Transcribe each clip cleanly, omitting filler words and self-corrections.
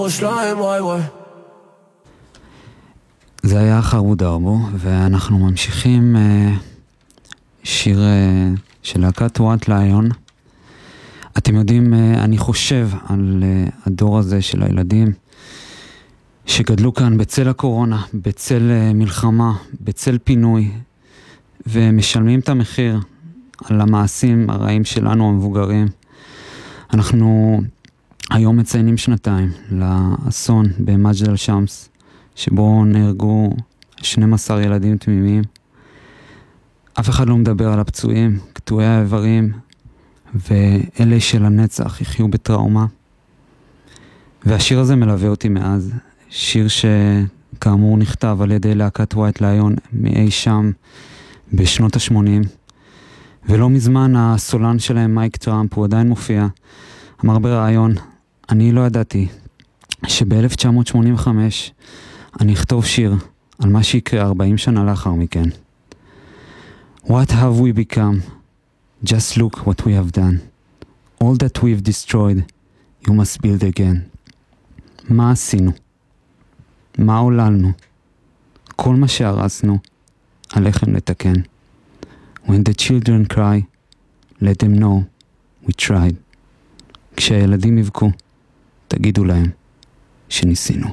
זה היה חרוד ארבו, ואנחנו ממשיכים שיר של להקת White Lion. אתם יודעים, אני חושב על הדור הזה של הילדים שגדלו כאן בצל הקורונה, בצל מלחמה, בצל פינוי, ומשלמים את המחיר על המעשים הרעים שלנו המבוגרים. אנחנו היום מציינים 2 לאסון במג'דל שמס, שבו נהרגו 12 ילדים תמימים. אף אחד לא מדבר על הפצועים, קטועי האיברים, ואלה של הנצח יחיו בטראומה. והשיר הזה מלווה אותי מאז, שיר שכאמור נכתב על ידי להקת White Lion מאי שם בשנות ה-80, ולא מזמן הסולן שלהם מייק טראמפ, הוא עדיין מופיע, אמר בראיון, אני לא ידעתי שב-1985 אני אכתוב שיר על מה שיקרה 40 שנה לאחר מכן. What have we become? Just look what we have done. All that we've destroyed, you must build again. מה עשינו? מה עוללנו? כל מה שהרסנו, עליכם לתקן. When the children cry, let them know we tried. כשהילדים יבכו, תגידו להם שניסינו.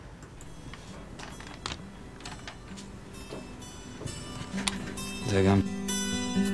זה גם